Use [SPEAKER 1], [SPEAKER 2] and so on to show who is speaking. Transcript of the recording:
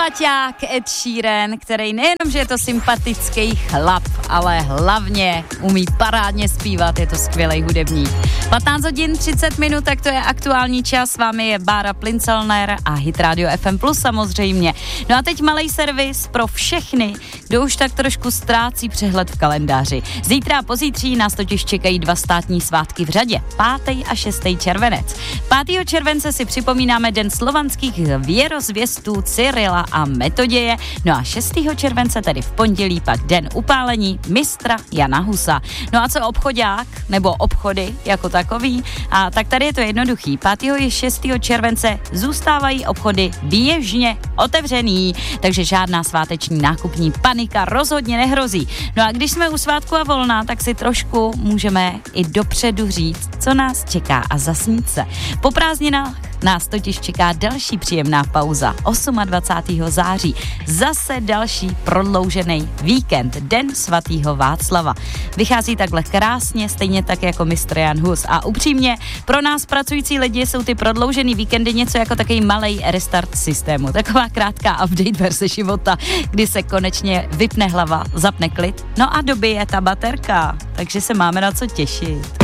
[SPEAKER 1] sympatiák Ed Sheeran, který nejenom, že je to sympatický chlap, ale hlavně umí parádně zpívat, je to skvělej hudebník. 15 hodin 30 minut, tak to je aktuální čas, s vámi je Bára Plincelner a Hit Radio FM Plus samozřejmě. No a teď malej servis pro všechny, kdo už tak trošku ztrácí přehled v kalendáři. Zítra a pozítří nás totiž čekají 2 státní svátky v řadě, 5. a 6. červenec. 5. července si připomínáme Den slovanských věrozvěstů Cyrila a Metoděje, no a 6. července, tedy v pondělí, pak Den upálení mistra Jana Husa. No a co obchodák, nebo obchody jako takový? A tak tady je to jednoduchý. 5. i 6. července zůstávají obchody běžně otevřený, takže žádná sváteční nákupní panika rozhodně nehrozí. No a když jsme u svátku a volna, tak si trošku můžeme i dopředu říct, co nás čeká a zasnít se. Po prázdninách nás totiž čeká další příjemná pauza 28. září. Zase další prodloužený víkend, Den svatého Václava. Vychází takhle krásně, stejně tak jako mistr Jan Hus. A upřímně, pro nás pracující lidi jsou ty prodloužený víkendy něco jako takový malej restart systému. Taková krátká update verze života, kdy se konečně vypne hlava, zapne klid, no a dobije ta baterka. Takže se máme na co těšit.